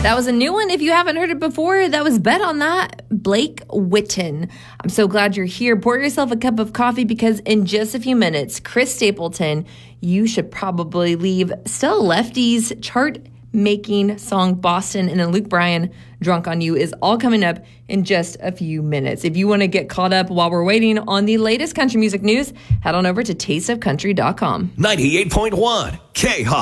That was a new one. If you haven't heard it before, that was Bet on That, Blake Witten. I'm so glad you're here. Pour yourself a cup of coffee because in just a few minutes, Chris Stapleton, You Should Probably Leave, Still Lefty's chart-making song Boston, and then Luke Bryan, Drunk on You, is all coming up in just a few minutes. If you want to get caught up while we're waiting on the latest country music news, head on over to tasteofcountry.com. 98.1 K-Hop.